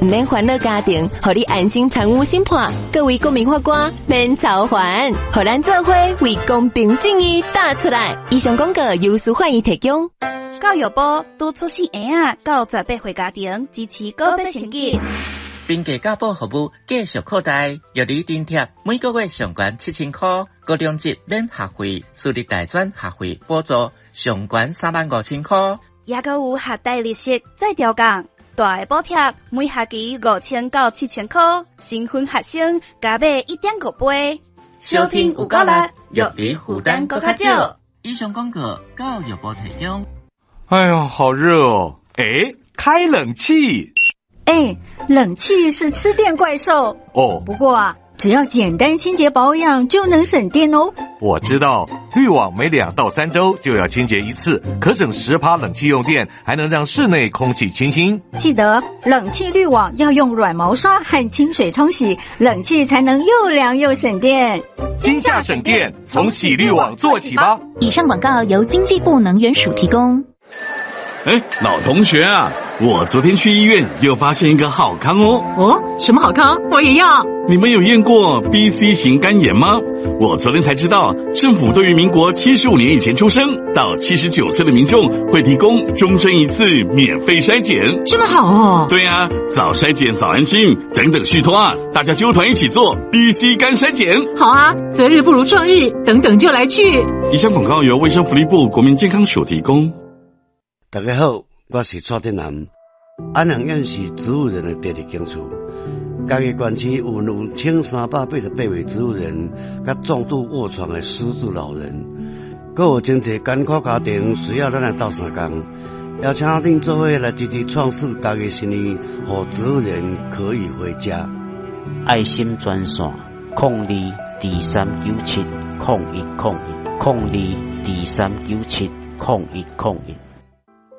免烦恼家庭，互你安心参与审判。各位公民法官免操烦，互咱做伙为公平正义打出来。以上广告由司法院提供。 教育部拄出生婴到18岁家庭支持高质成绩。 并家教保服务继续扩大，由你津贴每个月上悬7000块，高中级免学费，私立大专学费补助上悬35000块， 也阁有学贷利息再调降，大的补贴每学期5000到7000块，新婚学生加买1.5倍。 收听有够力，育儿负担搁较少。以上广告教育部提供。 哎呦，好热哦！开冷气。 冷气是吃电怪兽哦。 不过啊，只要简单清洁保养就能省电哦。 我知道，滤网每2到3周就要清洁一次，可省10%冷气用电，还能让室内空气清新。 记得冷气滤网要用软毛刷和清水冲洗，冷气才能又凉又省电。 今夏省电，从洗滤网做起吧。 以上广告由经济部能源署提供。 老同学啊，我昨天去医院又发现一个好康哦。 哦，什么好康？我也要。 你们有验过 BC 型肝炎吗？我昨天才知道，政府对于民国75年以前出生到79岁的民众会提供终身一次免费筛检。 这么好哦。 对啊，早筛检早安心，等等续托啊，大家揪团一起做 BC 肝筛检。 好啊，择日不如撞日，等等就来去。 以上广告由卫生福利部国民健康署提供。 大家好，我是蔡振南。安阳县是植物人的第二警处，家己县区有1388位植物人，甲重度卧床的失智老人，还有真侪艰苦家庭需要咱来斗相共，邀请恁做伙来积极创始家己生意，让植物人可以回家。 爱心专线02239701010223970101。